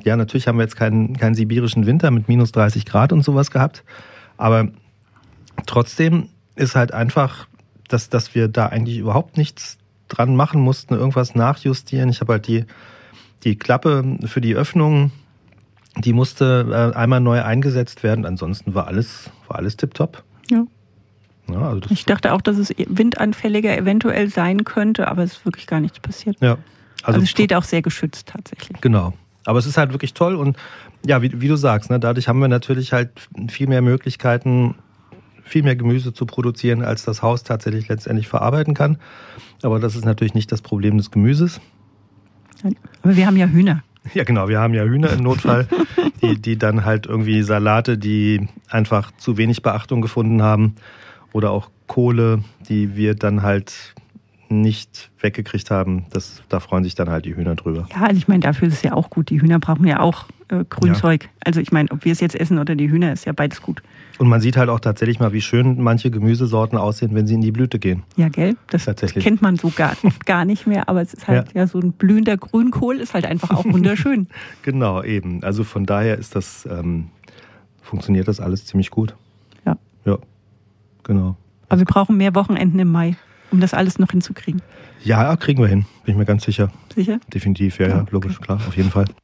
Ja, natürlich haben wir jetzt keinen sibirischen Winter mit minus 30 Grad und sowas gehabt. Aber trotzdem ist halt einfach, dass wir da eigentlich überhaupt nichts dran machen mussten, irgendwas nachjustieren. Ich habe halt die Klappe für die Öffnung, die musste einmal neu eingesetzt werden. Ansonsten war alles tipptopp. Ja. Ja, also Ich dachte auch, dass es windanfälliger eventuell sein könnte, aber es ist wirklich gar nichts passiert. Ja. Also es steht auch sehr geschützt tatsächlich. Genau. Aber es ist halt wirklich toll und ja, wie du sagst, ne, dadurch haben wir natürlich halt viel mehr Möglichkeiten, viel mehr Gemüse zu produzieren, als das Haus tatsächlich letztendlich verarbeiten kann. Aber das ist natürlich nicht das Problem des Gemüses. Aber wir haben ja Hühner. Ja, genau, wir haben ja Hühner im Notfall, die dann halt irgendwie Salate, die einfach zu wenig Beachtung gefunden haben, oder auch Kohle, die wir dann halt nicht weggekriegt haben. Da freuen sich dann halt die Hühner drüber. Ja, also ich meine, dafür ist es ja auch gut. Die Hühner brauchen ja auch Grünzeug. Ja. Also ich meine, ob wir es jetzt essen oder die Hühner, ist ja beides gut. Und man sieht halt auch tatsächlich mal, wie schön manche Gemüsesorten aussehen, wenn sie in die Blüte gehen. Ja, gell? Das kennt man so oft gar nicht mehr, aber es ist halt ja so ein blühender Grünkohl, ist halt einfach auch wunderschön. Genau, eben. Also von daher ist das, funktioniert das alles ziemlich gut. Ja. Ja, genau. Aber wir brauchen mehr Wochenenden im Mai, um das alles noch hinzukriegen. Ja, kriegen wir hin, bin ich mir ganz sicher. Sicher? Definitiv, ja, logisch, klar, auf jeden Fall.